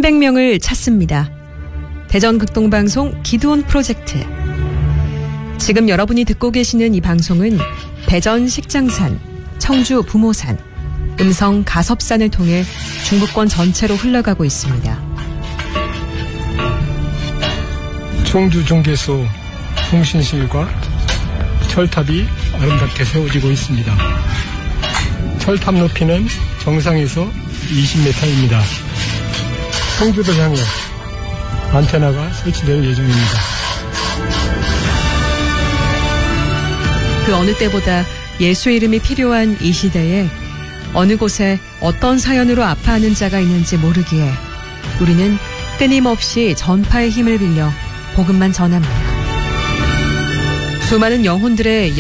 300명을 찾습니다. 대전극동방송 기도원 프로젝트. 지금 여러분이 듣고 계시는 이 방송은 대전 식장산, 청주 부모산, 음성 가섭산을 통해 중부권 전체로 흘러가고 있습니다. 청주 중개소 통신실과 철탑이 아름답게 세워지고 있습니다. 철탑 높이는 정상에서 20m입니다. 청주를 향해 안테나가 설치될 예정입니다. 그 어느 때보다 예수 이름이 필요한 이 시대에 어느 곳에 어떤 사연으로 아파하는 자가 있는지 모르기에 우리는 끊임없이 전파의 힘을 빌려 복음만 전합니다. 수많은 영혼들의